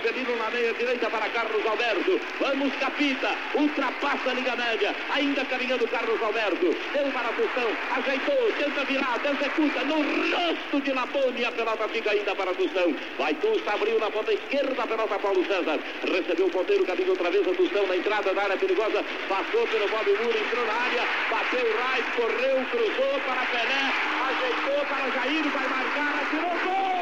Marcelino na meia direita para Carlos Alberto. Vamos, Capita, ultrapassa a linha média, ainda caminhando Carlos Alberto. Deu para Tostão, ajeitou, tenta virar, executa no rosto de Lapone. A pelota fica ainda para Tostão. Vai Tusta, abriu na ponta esquerda, a pelota Paulo César. Recebeu o ponteiro, caminho outra vez a Tostão na entrada da área perigosa. Passou pelo Bob Moura, entrou na área, bateu o raio, correu, cruzou para Pelé, ajeitou para Jair, vai marcar, atirou, gol!